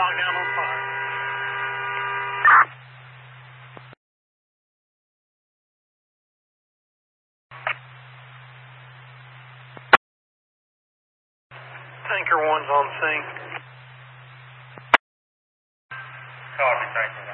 lockdown on fire. Tanker 1's on scene. Copy, Tanker 1.